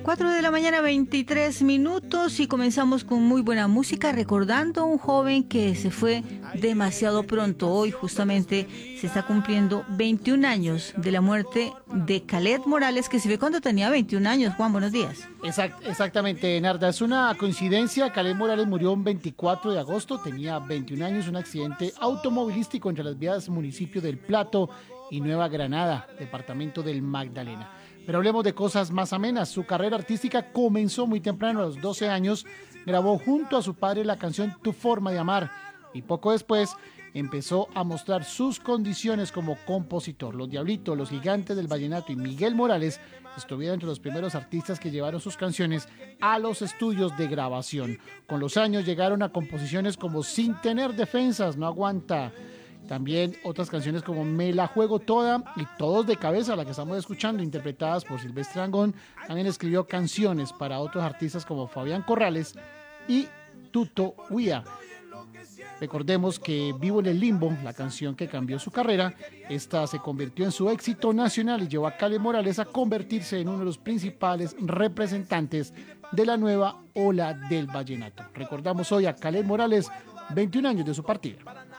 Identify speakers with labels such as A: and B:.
A: 4 de la mañana, 23 minutos, y comenzamos con muy buena música, recordando a un joven que se fue demasiado pronto. Hoy justamente se está cumpliendo 21 años de la muerte de Kaleth Morales, que se fue cuando tenía 21 años. Juan, buenos días.
B: Exactamente, Narda. Es una coincidencia. Kaleth Morales murió un 24 de agosto, tenía 21 años, un accidente automovilístico entre las vías municipio del Plato y Nueva Granada, departamento del Magdalena. Pero hablemos de cosas más amenas. Su carrera artística comenzó muy temprano, a los 12 años. Grabó junto a su padre la canción Tu Forma de Amar y poco después empezó a mostrar sus condiciones como compositor. Los Diablitos, Los Gigantes del Vallenato y Miguel Morales estuvieron entre los primeros artistas que llevaron sus canciones a los estudios de grabación. Con los años llegaron a composiciones como Sin Tener Defensas, No Aguanta. También otras canciones como Me la juego toda y Todos de cabeza, la que estamos escuchando, interpretadas por Silvestre Dangond. También escribió canciones para otros artistas como Fabián Corrales y Tuto Huía. Recordemos que Vivo en el Limbo, la canción que cambió su carrera, esta se convirtió en su éxito nacional y llevó a Kaleth Morales a convertirse en uno de los principales representantes de la nueva ola del vallenato. Recordamos hoy a Kaleth Morales, 21 años de su partida.